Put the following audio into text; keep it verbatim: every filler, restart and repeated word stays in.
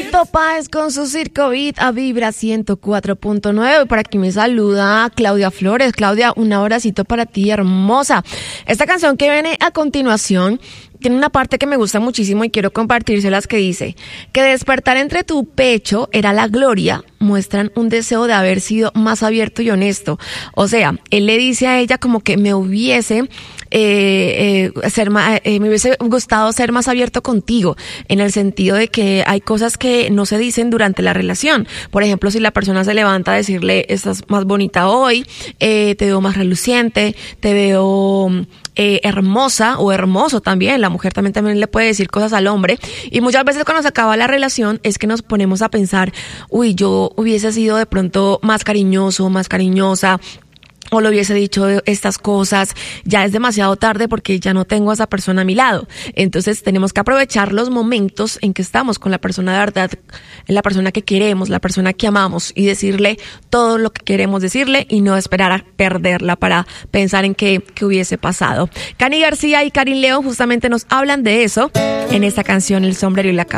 Fito Páez con su Circo Beat a Vibra ciento cuatro punto nueve. Por aquí me saluda Claudia Flores. Claudia, un abracito para ti, hermosa. Esta canción que viene a continuación tiene una parte que me gusta muchísimo y quiero compartírselas, que dice que despertar entre tu pecho era la gloria, muestran un deseo de haber sido más abierto y honesto. O sea, él le dice a ella como que me hubiese eh, eh, ser más, eh, me hubiese gustado ser más abierto contigo, en el sentido de que hay cosas que no se dicen durante la relación. Por ejemplo, si la persona se levanta a decirle estás más bonita hoy, eh, te veo más reluciente, te veo eh, hermosa o hermoso también. La mujer también, también le puede decir cosas al hombre, y muchas veces cuando se acaba la relación es que nos ponemos a pensar, uy, yo hubiese sido de pronto más cariñoso, más cariñosa, o le hubiese dicho estas cosas, ya es demasiado tarde porque ya no tengo a esa persona a mi lado. Entonces tenemos que aprovechar los momentos en que estamos con la persona de verdad, la persona que queremos, la persona que amamos, y decirle todo lo que queremos decirle y no esperar a perderla para pensar en qué, qué hubiese pasado. Cani García y Karin León justamente nos hablan de eso en esta canción El sombrero y la capa.